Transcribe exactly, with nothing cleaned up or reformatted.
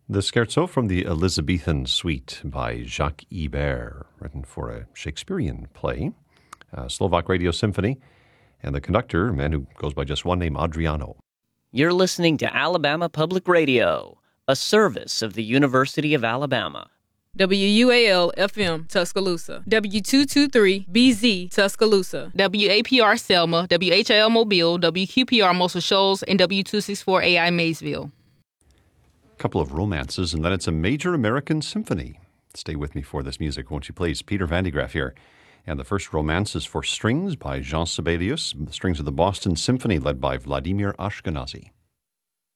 The scherzo from the Elizabethan Suite by Jacques Ibert, written for a Shakespearean play, uh, Slovak Radio Symphony, and the conductor, a man who goes by just one name, Adriano. You're listening to Alabama Public Radio, a service of the University of Alabama. W U A L F M Tuscaloosa, W two twenty-three B Z Tuscaloosa, W A P R Selma, W H L Mobile, W Q P R Muscle Shoals, and W two sixty-four A I Maysville. A couple of romances, and then it's a major American symphony. Stay with me for this music, won't you please? Peter Van de Graaff here. And the first romance is for strings by Jean Sibelius, the strings of the Boston Symphony led by Vladimir Ashkenazy.